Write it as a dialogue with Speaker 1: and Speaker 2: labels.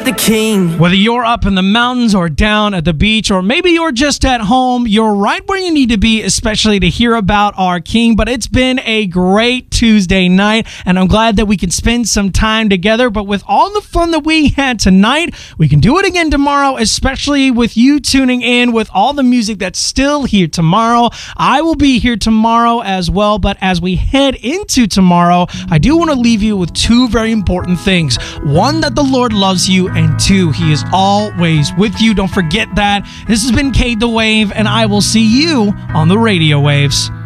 Speaker 1: the king.
Speaker 2: Whether you're up in the mountains or down at the beach, or maybe you're just at home, you're right where you need to be, especially to hear about our king. But it's been a great Tuesday night, and I'm glad that we can spend some time together. But with all the fun that we had tonight, we can do it again tomorrow, especially with you tuning in with all the music that's still here tomorrow. I will be here tomorrow as well, but as we head into tomorrow, I do want to leave you with two very important things. One, that the Lord loves you, and two, He is always with you. Don't forget that. This has been Kate the Wave, and I will see you on the radio waves.